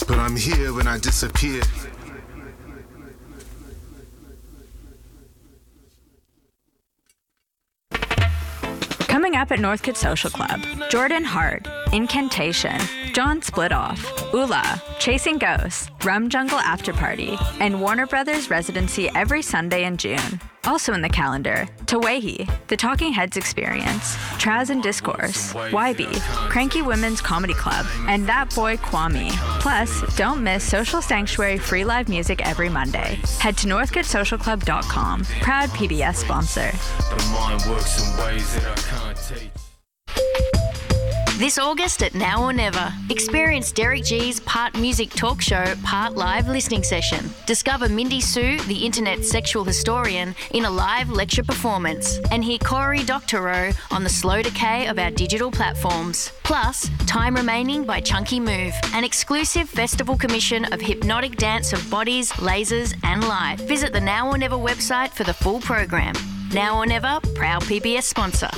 but I'm here when I disappear. Coming up at Northcote Social Club, Jordan Hart, Incantation, John Splitoff, Ula, Chasing Ghosts, Rum Jungle After Party, and Warner Brothers residency every Sunday in June. Also in the calendar, Tawehi, The Talking Heads Experience, Traz and Discourse, YB, Cranky Women's Comedy Club, and That Boy Kwame. Plus, don't miss Social Sanctuary free live music every Monday. Head to northcotesocialclub.com, proud PBS sponsor. The mind works in ways that I can't teach. This August at Now or Never, experience Derek G's part music talk show, part live listening session. Discover Mindy Sue, the internet's sexual historian, in a live lecture performance. And hear Cory Doctorow on the slow decay of our digital platforms. Plus, Time Remaining by Chunky Move, an exclusive festival commission of hypnotic dance of bodies, lasers and light. Visit the Now or Never website for the full program. Now or Never, proud PBS sponsor.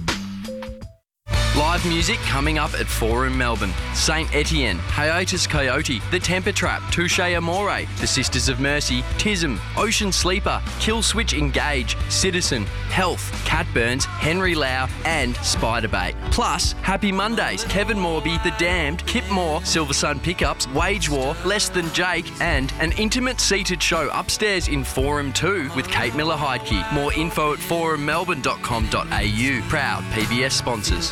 Live music coming up at Forum Melbourne. St Etienne, Hiatus Coyote, The Temper Trap, Touche Amore, The Sisters of Mercy, Tism, Ocean Sleeper, Kill Switch Engage, Citizen, Health, Cat Burns, Henry Lau and Spiderbait. Plus, Happy Mondays, Kevin Morby, The Damned, Kip Moore, Silver Sun Pickups, Wage War, Less Than Jake and an intimate seated show upstairs in Forum 2 with Kate Miller-Heidke. More info at forummelbourne.com.au. Proud PBS sponsors.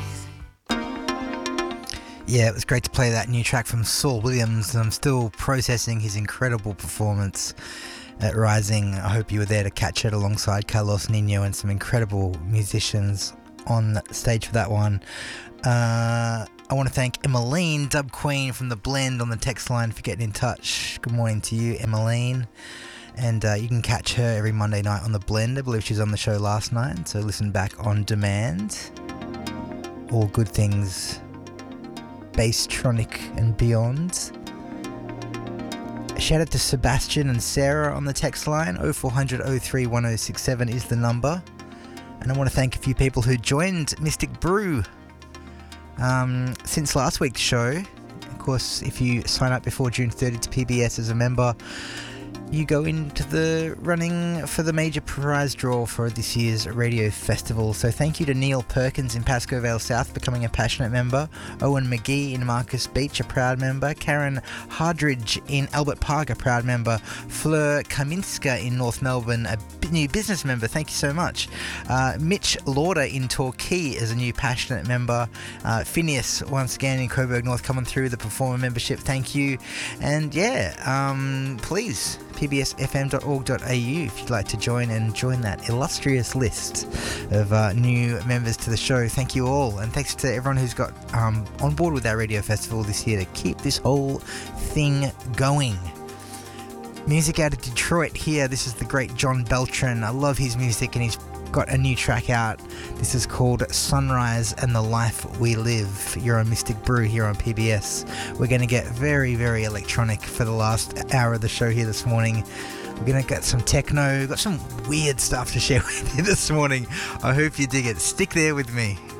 Yeah, it was great to play that new track from Saul Williams, and I'm still processing his incredible performance at Rising. I hope you were there to catch it alongside Carlos Nino and some incredible musicians on stage for that one. I want to thank Emmeline, Dub Queen from The Blend on the text line for getting in touch. Good morning to you, Emmeline. And you can catch her every Monday night on The Blend. I believe she was on the show last night, so listen back on demand. All good things Basstronic and beyond. Shout out to Sebastian and Sarah on the text line. 0400 03 1067 is the number. And I want to thank a few people who joined Mystic Brew since last week's show. Of course, if you sign up before June 30 to PBS as a member, you go into the running for the major prize draw for this year's radio festival. So thank you to Neil Perkins in Pascoe Vale South becoming a passionate member, Owen McGee in Marcus Beach, a proud member, Karen Hardridge in Albert Park, a proud member, Fleur Kaminska in North Melbourne, a new business member, thank you so much, Mitch Lauder in Torquay as a new passionate member, Phineas once again in Coburg North coming through the performer membership, thank you. And yeah, please pbsfm.org.au if you'd like to join that illustrious list of new members to the show. Thank you all, and thanks to everyone who's got on board with our radio festival this year to keep this whole thing going. Music out of Detroit here. This is the great John Beltran. I love his music, and he's got a new track out. This is called Sunrise and the Life We Live. You're on Mystic Brew here on PBS. We're going to get very, very electronic for the last hour of the show here this morning. We're going to get some techno, got some weird stuff to share with you this morning. I hope you dig it. Stick there with me.